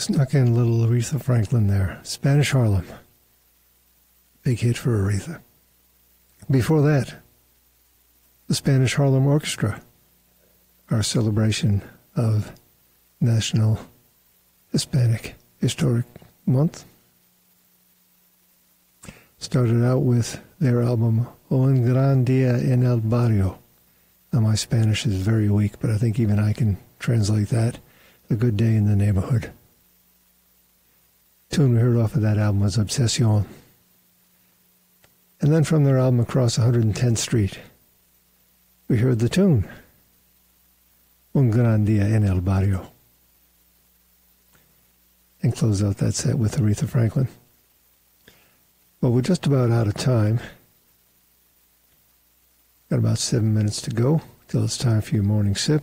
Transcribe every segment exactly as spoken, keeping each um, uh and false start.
Snuck in little Aretha Franklin there. Spanish Harlem. Big hit for Aretha. Before that, the Spanish Harlem Orchestra, our celebration of National Hispanic Historic Month. Started out with their album Un Gran Dia en el Barrio. Now, my Spanish is very weak, but I think even I can translate that. A Good Day in the Neighborhood. The tune we heard off of that album was Obsession. And then from their album Across one hundred tenth Street, we heard the tune Un Gran Dia en el Barrio. And close out that set with Aretha Franklin. Well, we're just about out of time. Got about seven minutes to go till it's time for your morning sip.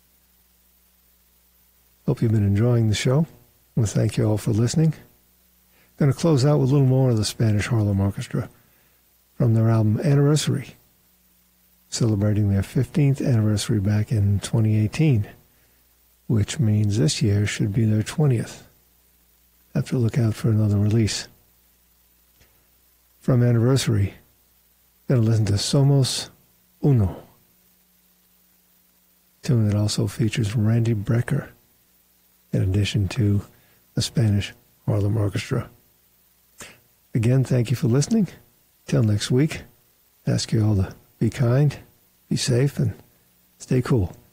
Hope you've been enjoying the show. I want to thank you all for listening. Going to close out with a little more of the Spanish Harlem Orchestra from their album Anniversary, celebrating their fifteenth anniversary back in twenty eighteen, which means this year should be their twentieth. Have to look out for another release. From Anniversary, going to listen to Somos Uno, a tune that also features Randy Brecker, in addition to the Spanish Harlem Orchestra. Again, thank you for listening. Till next week, ask you all to be kind, be safe, and stay cool.